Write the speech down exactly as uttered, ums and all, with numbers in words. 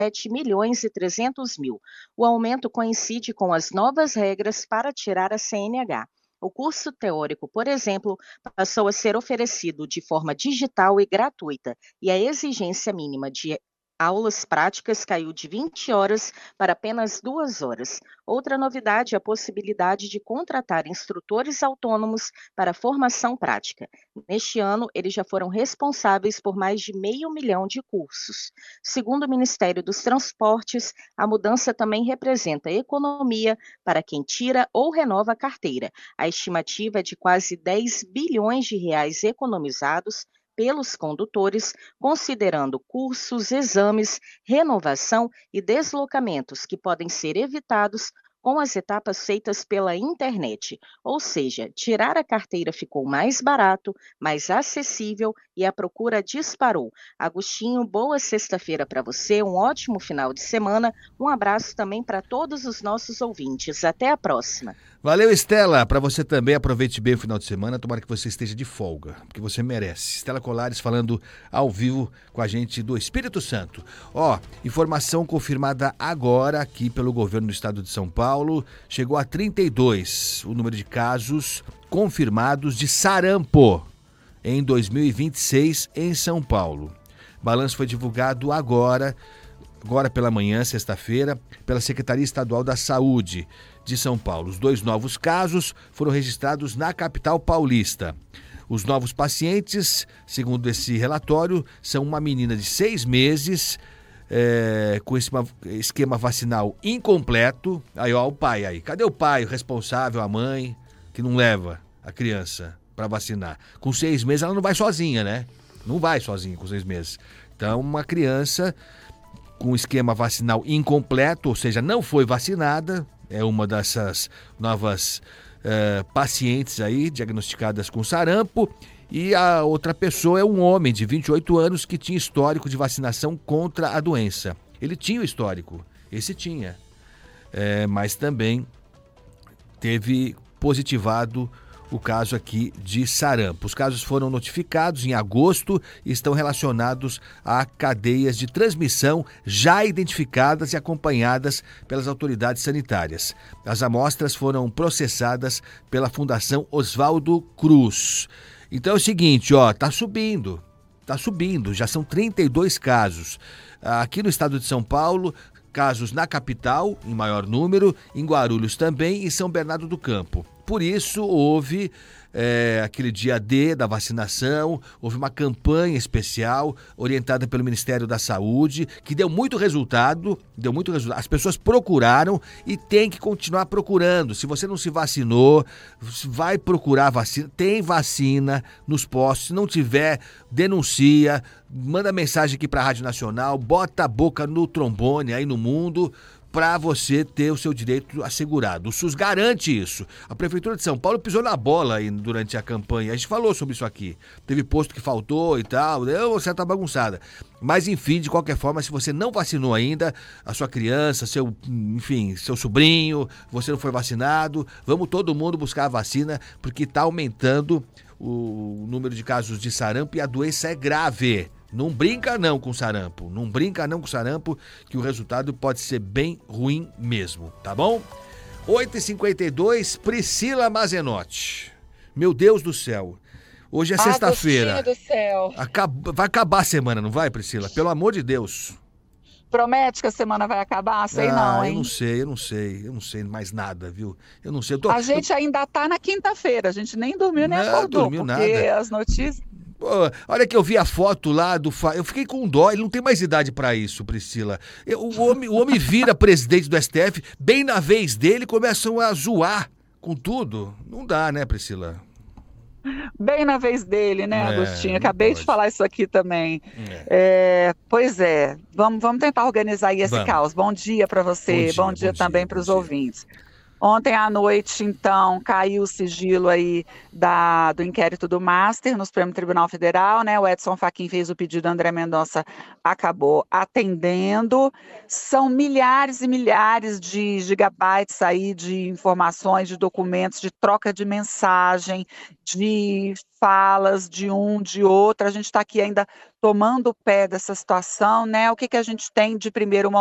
sete milhões e trezentos mil. O aumento coincide com as novas regras para tirar a C N H. O curso teórico, por exemplo, passou a ser oferecido de forma digital e gratuita, e a exigência mínima de aulas práticas caiu de vinte horas para apenas duas horas. Outra novidade é a possibilidade de contratar instrutores autônomos para formação prática. Neste ano, eles já foram responsáveis por mais de meio milhão de cursos. Segundo o Ministério dos Transportes, a mudança também representa economia para quem tira ou renova a carteira. A estimativa é de quase dez bilhões de reais economizados pelos condutores, considerando cursos, exames, renovação e deslocamentos que podem ser evitados com as etapas feitas pela internet. Ou seja, tirar a carteira ficou mais barato, mais acessível e a procura disparou. Agostinho, boa sexta-feira para você, um ótimo final de semana, um abraço também para todos os nossos ouvintes. Até a próxima. Valeu, Estela. Para você também, aproveite bem o final de semana. Tomara que você esteja de folga, porque você merece. Estela Colares falando ao vivo com a gente do Espírito Santo. Ó, informação confirmada agora aqui pelo governo do estado de São Paulo. Chegou a trinta e dois o número de casos confirmados de sarampo em dois mil e vinte e seis em São Paulo. O balanço foi divulgado agora, agora pela manhã, sexta-feira, pela Secretaria Estadual da Saúde de São Paulo. Os dois novos casos foram registrados na capital paulista. Os novos pacientes, segundo esse relatório, são uma menina de seis meses, é, com esse esquema vacinal incompleto. Aí, ó, o pai aí. Cadê o pai, o responsável, a mãe, que não leva a criança para vacinar? Com seis meses ela não vai sozinha, né? Não vai sozinha com seis meses. Então, uma criança com esquema vacinal incompleto, ou seja, não foi vacinada, é uma dessas novas uh, pacientes aí diagnosticadas com sarampo, e a outra pessoa é um homem de vinte e oito anos que tinha histórico de vacinação contra a doença. Ele tinha o histórico, esse tinha, é, mas também teve positivado o caso aqui de sarampo. Os casos foram notificados em agosto e estão relacionados a cadeias de transmissão já identificadas e acompanhadas pelas autoridades sanitárias. As amostras foram processadas pela Fundação Oswaldo Cruz. Então é o seguinte, ó, tá subindo, tá subindo, já são trinta e dois casos. Aqui no estado de São Paulo, casos na capital, em maior número, em Guarulhos também e São Bernardo do Campo. Por isso, houve é, aquele dia D da vacinação, houve uma campanha especial orientada pelo Ministério da Saúde, que deu muito resultado, deu muito resultado. As pessoas procuraram e tem que continuar procurando. Se você não se vacinou, vai procurar vacina. Tem vacina nos postos. Se não tiver, denuncia, manda mensagem aqui para a Rádio Nacional, bota a boca no trombone aí no mundo, para você ter o seu direito assegurado. O SUS garante isso. A Prefeitura de São Paulo pisou na bola aí durante a campanha. A gente falou sobre isso aqui. Teve posto que faltou e tal. Deu uma certa bagunçada. Mas, enfim, de qualquer forma, se você não vacinou ainda, a sua criança, seu, enfim, seu sobrinho, você não foi vacinado, vamos todo mundo buscar a vacina, porque está aumentando o número de casos de sarampo e a doença é grave. Não brinca não com sarampo, não brinca não com sarampo, que o resultado pode ser bem ruim mesmo, tá bom? oito e cinquenta e dois, Priscila Mazenotti. Meu Deus do céu, hoje é sexta-feira. Agostinho do céu. Acab... Vai acabar a semana, não vai, Priscila? Pelo amor de Deus. Promete que a semana vai acabar? Sei ah, não, hein? Eu não sei, eu não sei, eu não sei mais nada, viu? Eu não sei. Eu tô... A gente ainda tá na quinta-feira, a gente nem dormiu, nem não, acordou, dormiu porque nada. as notícias... Pô, olha que eu vi a foto lá do... Fa... Eu fiquei com dó, ele não tem mais idade pra isso, Priscila. Eu, o, homem, o homem vira presidente do S T F, bem na vez dele, começam a zoar com tudo. Não dá, né, Priscila? Bem na vez dele, né, É, Agostinho? não Acabei pode. de falar isso aqui também. É. É, pois é, vamos, vamos tentar organizar aí esse Vamos. caos. Bom dia para você, Bom dia, bom dia bom também dia, para os bom dia. ouvintes. Ontem à noite, então, caiu o sigilo aí da, do inquérito do Master no Supremo Tribunal Federal, né? O Edson Fachin fez o pedido, André Mendonça acabou atendendo. São milhares e milhares de gigabytes aí de informações, de documentos, de troca de mensagem, de falas de um, de outro. A gente está aqui ainda tomando o pé dessa situação, né? O que, que a gente tem de primeiro momento?